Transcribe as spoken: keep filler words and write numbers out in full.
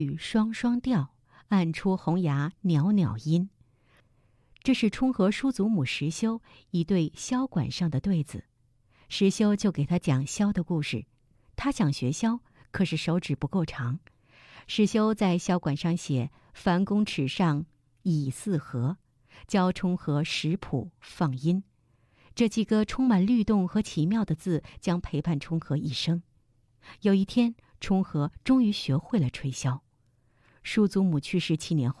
与双双调，暗出红芽袅袅音。这是冲和叔祖母石修一对箫管上的对子，石修就给他讲箫的故事。他想学箫，可是手指不够长。石修在箫管上写“凡公尺上以四和”，教冲和识谱放音。这几个充满律动和奇妙的字将陪伴冲和一生。有一天，冲和终于学会了吹箫。叔祖母去世七年后，